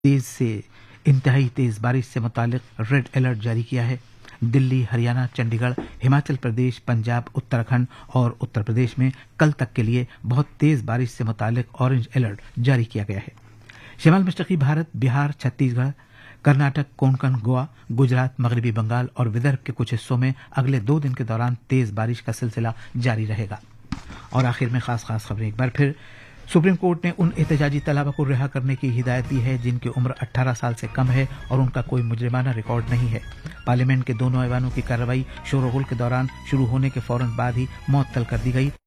तेज से इंतहाई तेज बारिश से मुतालिक रेड अलर्ट जारी किया है। दिल्ली, हरियाणा, चंडीगढ़, हिमाचल प्रदेश, पंजाब, उत्तराखंड और उत्तर प्रदेश में कल तक के लिए बहुत तेज बारिश से मुतालिक ऑरेंज अलर्ट जारी किया गया है। शिमाल मशरकी भारत, बिहार, छत्तीसगढ़, कर्नाटक, कोंकण, गोवा, गुजरात, मगरबी बंगाल और विदर्भ के कुछ हिस्सों में अगले 2 दिन के दौरान तेज बारिश का सिलसिला जारी रहेगा। और आखिर में खास खबरें एक बार फिर। सुप्रीम कोर्ट ने उन एहतजाजी तलबा को रिहा करने की हिदायत दी है जिनकी उम्र 18 साल से कम है और उनका कोई मुजरिमाना रिकॉर्ड नहीं है। पार्लियामेंट के दोनों ऐवानों की कार्रवाई शोरगुल के दौरान शुरू होने के फौरन बाद ही मुअत्तल कर दी गई।